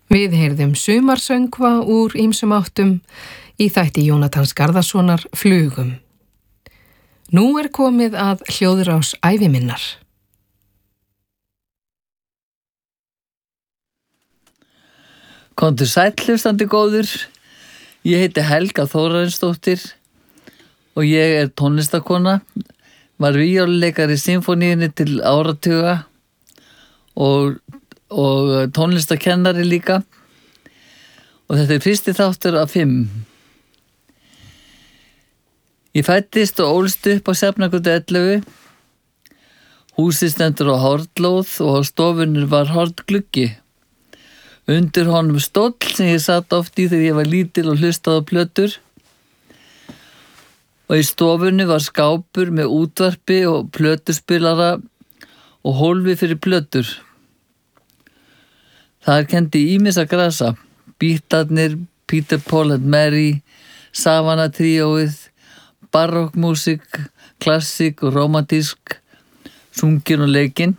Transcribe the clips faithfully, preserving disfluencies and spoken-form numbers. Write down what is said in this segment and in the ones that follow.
Við heyrðum sumarsöngva úr ýmsum áttum í þætti Jónatans Garðarssonar Flugum. Nú er komið að hljóðrás ævi minnar. Komdu sæll hlustandi góður. Ég heiti Helga Þórarinsdóttir og ég er tónlistakona, var víóluleikari í sinfóníunni til áratuga og, og tónlistakennari líka. Og þetta er fyrsti þáttur af fimm. Ég fæddist og ólst upp á Sjafnargötu ellefu. Húsið stendur á hornlóð og á stofunni var horngluggi. Undir honum stóll sem ég satt oft í þegar ég var lítil og hlustaði á plötur. Og í stofunni var skápur með útvarpi og plötuspilara og hólfi fyrir plötur. Þar kenndi ýmissa grasa. Bítarnir, Peter, Paul and Mary, Savannah tríóið, barokkmúsík, klassík og rómantísk, sungin og leikinn.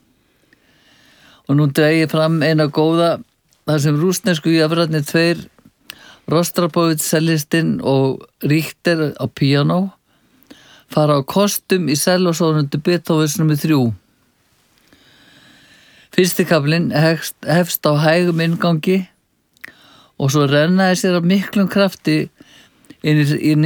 Og nú dreg ég fram eina góða, þar sem rússnesku jöfrarnir tveir, Rostropovich cellistinn og Richter á píanó, fara á kostum í sellósónundu Beethovens númer þrjú. Fyrsti kaflinn hefst, hefst á hægum inngangi og svo rennaði sér af miklum krafti inn í, inn